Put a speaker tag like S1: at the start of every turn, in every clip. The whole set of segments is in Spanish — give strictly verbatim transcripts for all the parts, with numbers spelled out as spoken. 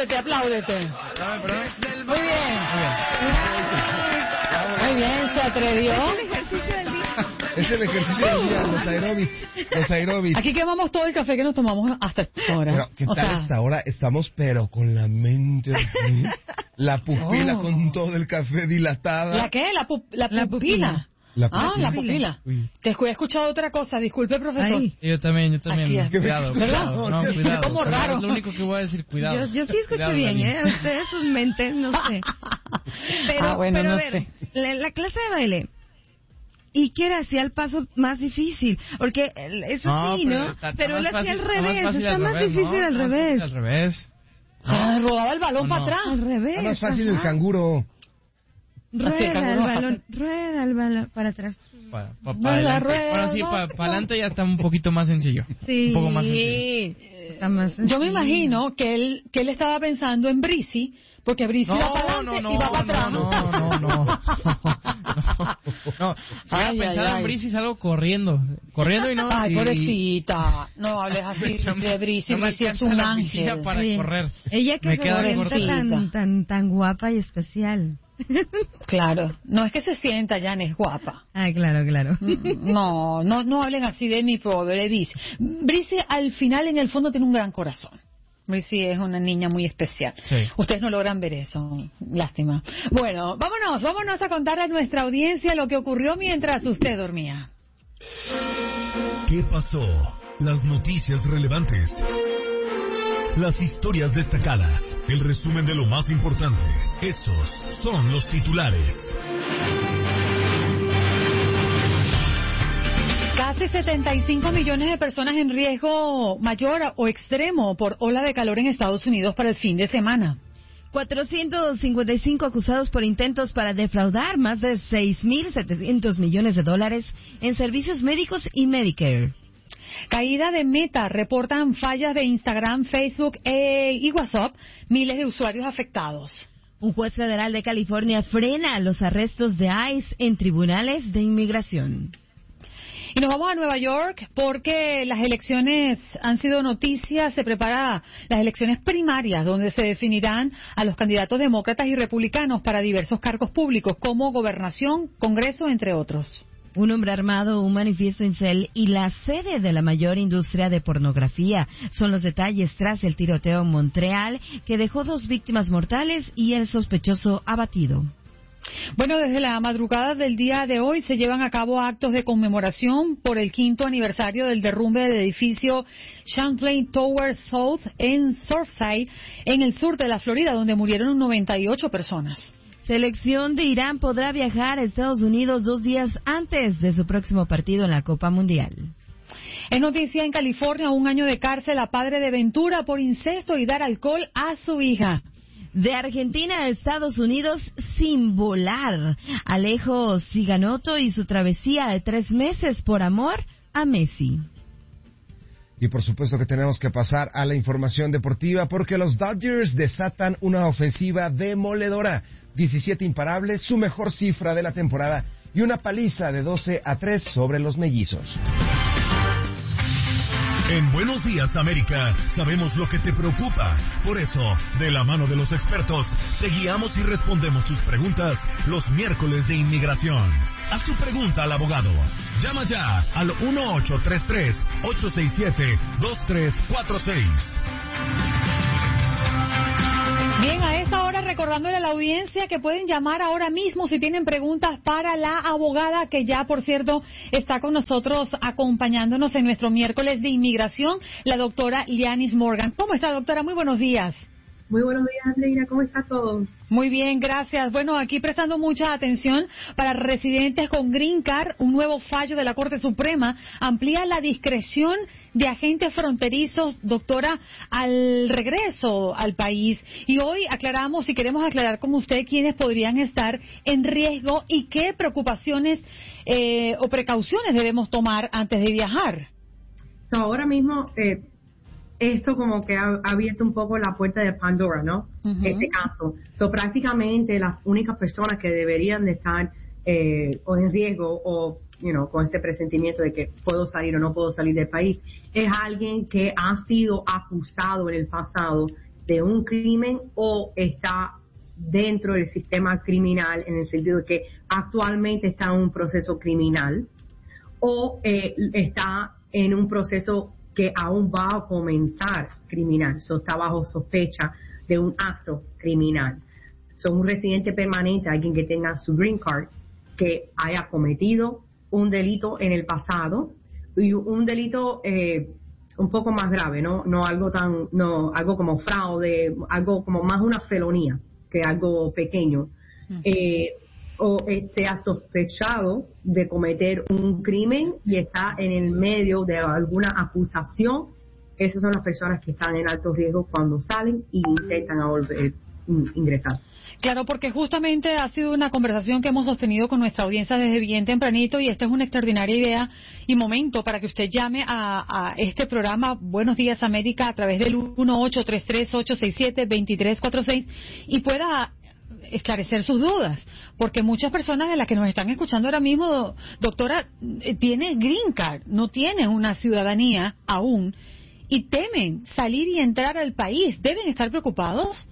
S1: apláudete, apláudete. Muy bien. Muy bien, se atrevió.
S2: Es el ejercicio del día, los aeróbics, los aeróbics.
S1: Aquí quemamos todo el café que nos tomamos hasta esta hora.
S2: Pero, ¿qué
S1: o
S2: tal
S1: sea...
S2: esta hora? Estamos, pero con la mente, la pupila
S1: Oh.
S2: con todo el café dilatada.
S1: ¿La qué? La, pu la,
S3: La
S1: pupila.
S2: La
S1: Ah,
S2: pupila.
S1: la pupila.
S4: Uy.
S1: Te he escuchado otra cosa, disculpe, profesor.
S3: Ay.
S4: Yo también, yo también.
S1: Aquí,
S4: Cuidado,
S1: ¿verdad?
S4: cuidado. No, cuidado.
S1: Como raro.
S4: Es lo único que voy a decir, cuidado.
S3: Yo, yo sí escucho
S4: Cuidado,
S3: bien,
S4: David.
S3: ¿eh? Ustedes, sus mentes, no sé. Pero,
S1: Ah, bueno,
S3: pero
S1: no
S3: a ver,
S1: sé.
S3: la, la clase de baile. ¿Y qué era? Hacía el paso más difícil. Porque el- es
S4: No,
S3: así,
S4: pero
S3: ¿no?
S4: está- está
S3: Pero él
S4: más
S3: hacía al
S4: fácil- está más
S3: revés.
S4: fácil
S3: Está
S4: al
S3: más
S4: revés,
S3: difícil
S4: ¿no?
S3: al
S4: Está más
S3: revés.
S4: fácil Al revés.
S1: Ah, rodaba el balón
S4: ¿O
S1: para
S4: no?
S1: atrás.
S3: Al revés.
S2: Es más fácil el
S3: ajá.
S2: canguro.
S1: Así, el
S3: Rueda
S1: canguro
S3: el
S1: más
S3: balón,
S1: fácil.
S3: rueda el balón para atrás.
S4: Pa, pa, pa
S1: Rueda,
S4: adelante.
S1: rueda,
S4: Bueno, sí, para
S1: rueda.
S4: pa adelante ya está un poquito más sencillo.
S3: Sí.
S4: Un poco más sencillo.
S3: Está más
S1: Yo me
S3: sencillo.
S1: imagino que él que él estaba pensando en Brisi, porque Brisi
S4: No,
S1: va para
S4: no,
S1: adelante
S4: no,
S1: y va para
S4: no,
S1: atrás.
S4: no, no, no, no. No, si hubiera
S1: Ay,
S4: pensado
S1: ay, ay.
S4: en Brisi salgo corriendo, corriendo y no.
S1: Ay,
S4: y-
S1: pobrecita. No hables así de Brisi.
S4: No me
S1: Brisi es
S4: alcanza
S1: un
S4: la piscina
S1: ángel.
S4: para
S3: Oye,
S4: correr.
S3: Ella que
S4: Me queda
S3: se sienta
S1: cortita.
S3: tan, tan, tan guapa y especial.
S1: Claro. No es que se sienta, Jan, es guapa.
S3: Ah, claro, claro.
S1: No, no, no hablen así de mi pobre Brisi. Brisi al final, en el fondo, tiene un gran corazón. Brisi es una niña muy especial.
S4: Sí.
S1: Ustedes no logran ver eso. Lástima. Bueno, vámonos, vámonos a contar a nuestra audiencia lo que ocurrió mientras usted dormía.
S5: ¿Qué pasó? Las noticias relevantes. Las historias destacadas. El resumen de lo más importante. Estos son los titulares.
S1: Casi setenta y cinco millones de personas en riesgo mayor o extremo por ola de calor en Estados Unidos para el fin de semana.
S3: cuatrocientos cincuenta y cinco acusados por intentos para defraudar más de seis mil setecientos millones de dólares en servicios médicos y Medicare.
S1: Caída de Meta, reportan fallas de Instagram, Facebook eh, y WhatsApp, miles de usuarios afectados.
S3: Un juez federal de California frena los arrestos de ICE en tribunales de inmigración.
S1: Y nos vamos a Nueva York porque las elecciones han sido noticias. Se prepara las elecciones primarias donde se definirán a los candidatos demócratas y republicanos para diversos cargos públicos como gobernación, Congreso, entre otros.
S3: Un hombre armado, un manifiesto incel y la sede de la mayor industria de pornografía son los detalles tras el tiroteo en Montreal que dejó dos víctimas mortales y el sospechoso abatido.
S1: Bueno, desde la madrugada del día de hoy se llevan a cabo actos de conmemoración por el quinto aniversario del derrumbe del edificio Champlain Tower South en Surfside, en el sur de la Florida, donde murieron noventa y ocho personas.
S3: Selección de Irán podrá viajar a Estados Unidos dos días antes de su próximo partido en la Copa Mundial.
S1: Es noticia en California, un año de cárcel a padre de Ventura por incesto y dar alcohol a su hija.
S3: De Argentina a Estados Unidos sin volar. Alejo Ciganotto y su travesía de tres meses por amor a Messi.
S2: Y por supuesto que tenemos que pasar a la información deportiva porque los Dodgers desatan una ofensiva demoledora. diecisiete imparables, su mejor cifra de la temporada y una paliza de doce a tres sobre los mellizos.
S5: En Buenos Días, América, sabemos lo que te preocupa. Por eso, de la mano de los expertos, te guiamos y respondemos tus preguntas los miércoles de inmigración. Haz tu pregunta al abogado. Llama ya al uno ocho tres tres, ocho seis siete, dos tres cuatro seis.
S1: Bien, a esta hora recordándole a la audiencia que pueden llamar ahora mismo si tienen preguntas para la abogada que ya, por cierto, está con nosotros acompañándonos en nuestro miércoles de inmigración, la doctora Lianis Morgan. ¿Cómo está, doctora? Muy buenos días.
S6: Muy buenos días, Andreina. ¿Cómo está todo?
S1: Muy bien, gracias. Bueno, aquí prestando mucha atención para residentes con Green Card, un nuevo fallo de la Corte Suprema amplía la discreción de agentes fronterizos, doctora, al regreso al país. Y hoy aclaramos y queremos aclarar con usted quiénes podrían estar en riesgo y qué preocupaciones eh, o precauciones debemos tomar antes de viajar.
S6: So, ahora mismo, eh, esto como que ha, ha abierto un poco la puerta de Pandora, ¿no?
S1: Uh-huh.
S6: Este caso. So, prácticamente las únicas personas que deberían de estar eh, o en riesgo o, you know, con ese presentimiento de que puedo salir o no puedo salir del país es alguien que ha sido acusado en el pasado de un crimen o está dentro del sistema criminal en el sentido de que actualmente está en un proceso criminal o eh, está en un proceso que aún va a comenzar criminal, so, está bajo sospecha de un acto criminal. Son un residente permanente, alguien que tenga su green card, que haya cometido un delito en el pasado y un delito eh, un poco más grave, no no algo tan no algo como fraude, algo como más una felonía que algo pequeño, uh-huh. eh, o eh, sea sospechado de cometer un crimen y está en el medio de alguna acusación. Esas son las personas que están en alto riesgo cuando salen y intentan a volver a ingresar.
S1: Claro, porque justamente ha sido una conversación que hemos sostenido con nuestra audiencia desde bien tempranito y esta es una extraordinaria idea y momento para que usted llame a, a este programa Buenos Días América a través del uno ocho tres tres, ocho seis siete, dos tres cuatro seis y pueda esclarecer sus dudas, porque muchas personas de las que nos están escuchando ahora mismo, doctora, tienen green card, no tienen una ciudadanía aún y temen salir y entrar al país. ¿Deben estar preocupados?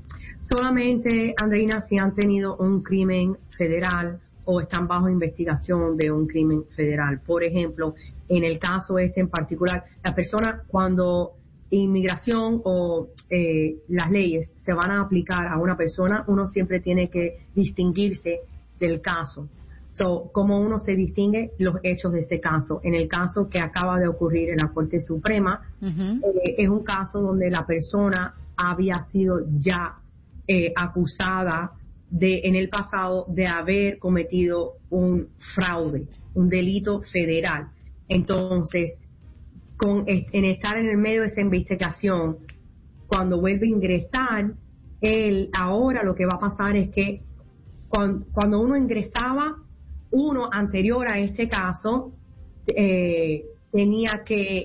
S6: Solamente, Andreina, si han tenido un crimen federal o están bajo investigación de un crimen federal. Por ejemplo, en el caso este en particular, la persona cuando inmigración o eh, las leyes se van a aplicar a una persona, uno siempre tiene que distinguirse del caso. So, ¿cómo uno se distingue? Los hechos de este caso. En el caso que acaba de ocurrir en la Corte Suprema, uh-huh. eh, es un caso donde la persona había sido ya Eh, acusada de en el pasado de haber cometido un fraude, un delito federal. Entonces, con en estar en el medio de esa investigación, cuando vuelve a ingresar, él ahora lo que va a pasar es que cuando, cuando uno ingresaba, uno anterior a este caso eh, tenía que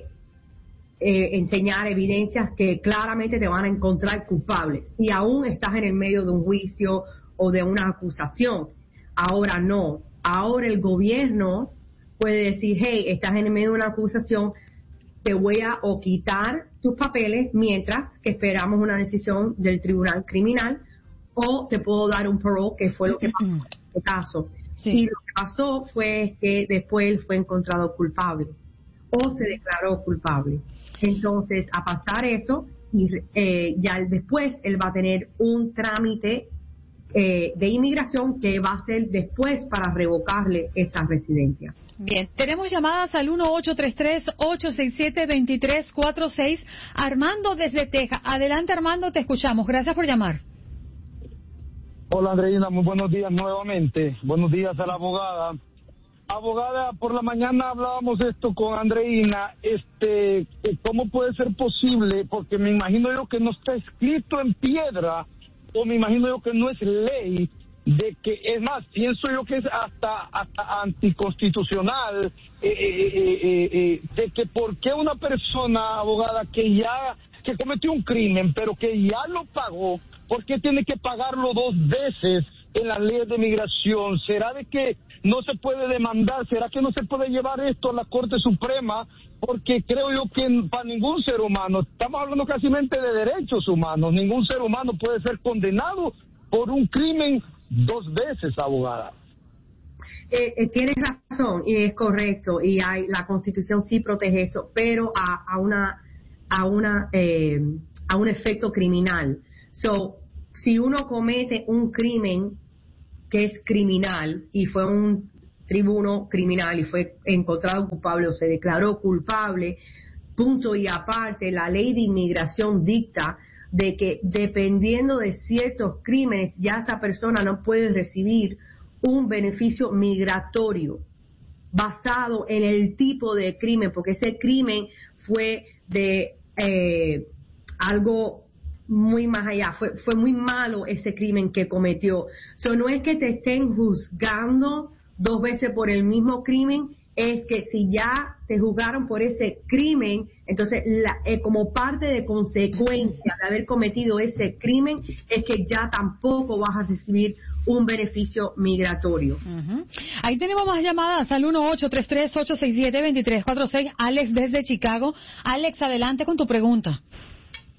S6: Eh, enseñar evidencias que claramente te van a encontrar culpable si aún estás en el medio de un juicio o de una acusación. Ahora no, ahora el gobierno puede decir, hey, estás en el medio de una acusación, te voy a o quitar tus papeles mientras que esperamos una decisión del tribunal criminal o te puedo dar un parole, que fue lo que pasó en este caso. Sí. Y lo que pasó fue que después él fue encontrado culpable o se declaró culpable. Entonces, a pasar eso, y eh, ya después él va a tener un trámite eh, de inmigración que va a ser después para revocarle esta residencia.
S1: Bien, tenemos llamadas al uno ocho tres tres, ocho seis siete, dos tres cuatro seis. Armando desde Texas. Adelante, Armando, te escuchamos. Gracias por llamar.
S7: Hola, Andreina, muy buenos días nuevamente. Buenos días a la abogada. Abogada, por la mañana hablábamos esto con Andreina, este, ¿cómo puede ser posible? Porque me imagino yo que no está escrito en piedra, o me imagino yo que no es ley, de que, es más, pienso yo que es hasta, hasta anticonstitucional, eh, eh, eh, eh, de que por qué una persona, abogada, que ya, que cometió un crimen, pero que ya lo pagó, ¿por qué tiene que pagarlo dos veces en las leyes de migración? ¿Será de que no se puede demandar? ¿Será que no se puede llevar esto a la Corte Suprema? Porque creo yo que para ningún ser humano, estamos hablando casi de derechos humanos, ningún ser humano puede ser condenado por un crimen dos veces, abogada.
S6: Eh, eh, tienes razón y es correcto, y hay la Constitución sí protege eso, pero a, a una a una eh, a un efecto criminal. So, si uno comete un crimen que es criminal y fue un tribuno criminal y fue encontrado culpable o se declaró culpable, punto y aparte, la ley de inmigración dicta de que dependiendo de ciertos crímenes ya esa persona no puede recibir un beneficio migratorio basado en el tipo de crimen, porque ese crimen fue de eh, algo muy más allá, fue fue muy malo ese crimen que cometió. So, no es que te estén juzgando dos veces por el mismo crimen, es que si ya te juzgaron por ese crimen, entonces la, eh, como parte de consecuencia de haber cometido ese crimen, es que ya tampoco vas a recibir un beneficio migratorio.
S1: Uh-huh. Ahí tenemos más llamadas al uno ocho tres tres, ocho seis siete, dos tres cuatro seis. Alex desde Chicago. Alex, adelante con tu pregunta.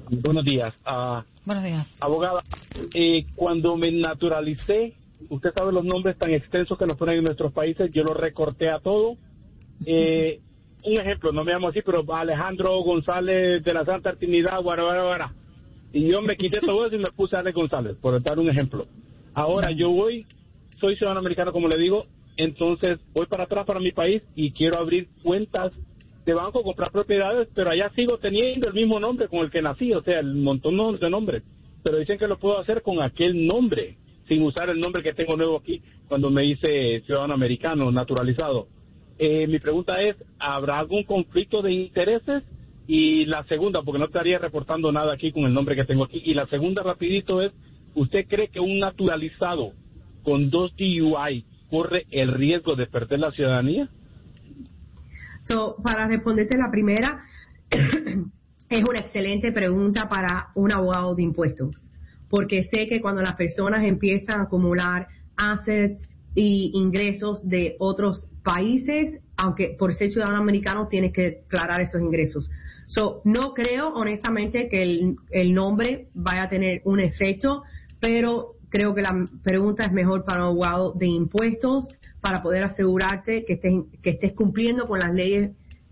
S7: Buenos días. Uh,
S1: Buenos días.
S7: Abogada, eh, cuando me naturalicé, usted sabe los nombres tan extensos que nos ponen en nuestros países, yo los recorté a todo. Eh, un ejemplo, no me llamo así, pero Alejandro González de la Santa Trinidad, guara, guara, guara. Y yo me quité todo eso y me puse a Alex González, por dar un ejemplo. Ahora yo voy, soy ciudadano americano, como le digo, entonces voy para atrás para mi país y quiero abrir cuentas de banco, comprar propiedades, pero allá sigo teniendo el mismo nombre con el que nací, o sea, el montón de nombres, pero dicen que lo puedo hacer con aquel nombre, sin usar el nombre que tengo nuevo aquí cuando me hice ciudadano americano naturalizado. Eh, mi pregunta es, ¿habrá algún conflicto de intereses? Y la segunda, porque no estaría reportando nada aquí con el nombre que tengo aquí, y la segunda rapidito es, ¿usted cree que un naturalizado con dos D U I corre el riesgo de perder la ciudadanía?
S6: So, para responderte la primera, es una excelente pregunta para un abogado de impuestos, porque sé que cuando las personas empiezan a acumular assets y ingresos de otros países, aunque por ser ciudadano americano tienes que declarar esos ingresos. So, no creo honestamente que el, el nombre vaya a tener un efecto, pero creo que la pregunta es mejor para un abogado de impuestos para poder asegurarte que estés, que estés cumpliendo con las leyes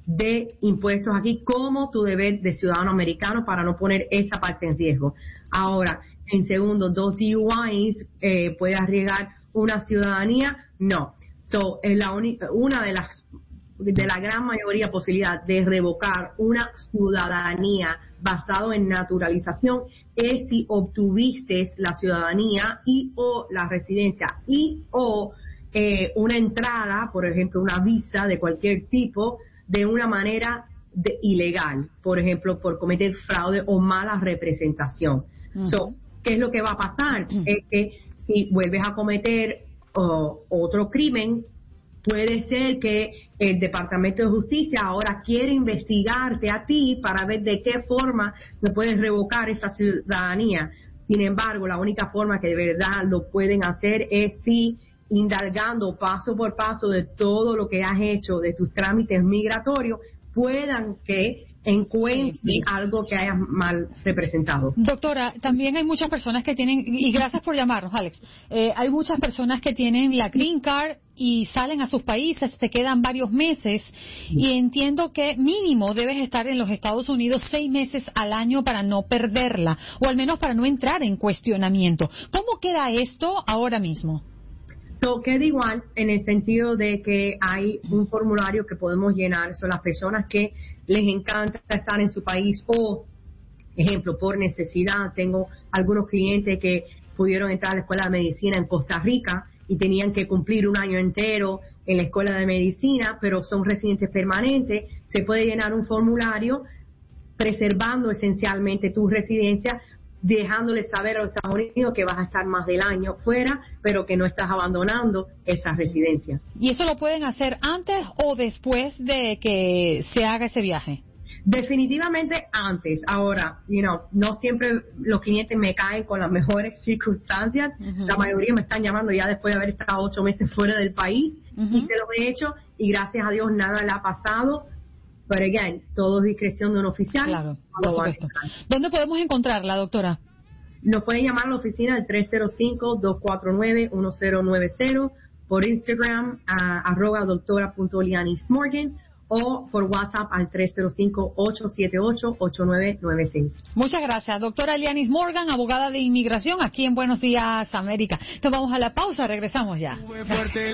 S6: de impuestos aquí como tu deber de ciudadano americano para no poner esa parte en riesgo. Ahora, en segundo, dos D U Is, eh, ¿puede arriesgar una ciudadanía? No. So, es la única, una de las de la gran mayoría posibilidad de revocar una ciudadanía basado en naturalización es si obtuviste la ciudadanía y o la residencia y o eh, una entrada, por ejemplo, una visa de cualquier tipo, de una manera de, ilegal, por ejemplo, por cometer fraude o mala representación. Uh-huh. So, ¿qué es lo que va a pasar? Uh-huh. Es que si vuelves a cometer uh, otro crimen, puede ser que el Departamento de Justicia ahora quiere investigarte a ti para ver de qué forma se puede revocar esa ciudadanía. Sin embargo, la única forma que de verdad lo pueden hacer es si indagando paso por paso de todo lo que has hecho, de tus trámites migratorios, puedan que encuentren sí, sí. algo que hayas mal representado.
S1: Doctora, también hay muchas personas que tienen, y gracias por llamarnos, Alex, eh, hay muchas personas que tienen la Green Card y salen a sus países, se quedan varios meses, y entiendo que mínimo debes estar en los Estados Unidos seis meses al año para no perderla, o al menos para no entrar en cuestionamiento. ¿Cómo queda esto ahora mismo?
S6: So, queda igual en el sentido de que hay un formulario que podemos llenar. Son las personas que les encanta estar en su país o, ejemplo, por necesidad. Tengo algunos clientes que pudieron entrar a la escuela de medicina en Costa Rica y tenían que cumplir un año entero en la escuela de medicina, pero son residentes permanentes. Se puede llenar un formulario preservando esencialmente tu residencia, dejándoles saber a los Estados Unidos que vas a estar más del año fuera, pero que no estás abandonando esa residencia.
S1: ¿Y eso lo pueden hacer antes o después de que se haga ese viaje?
S6: Definitivamente antes. Ahora, you know, no siempre los clientes me caen con las mejores circunstancias. Uh-huh. La mayoría me están llamando ya después de haber estado ocho meses fuera del país, uh-huh. y se lo he hecho y gracias a Dios nada le ha pasado. Pero, again, todo es discreción de un oficial.
S1: Claro, por supuesto. ¿Dónde podemos encontrarla, doctora?
S6: Nos pueden llamar a la oficina al tres cero cinco, dos cuatro nueve, uno cero nueve cero, por Instagram a arroba doctora punto lianis morgan o por WhatsApp al tres cero cinco, ocho siete ocho, ocho nueve nueve seis.
S1: Muchas gracias, doctora Lianis Morgan, abogada de inmigración aquí en Buenos Días, América. Nos vamos a la pausa, regresamos ya.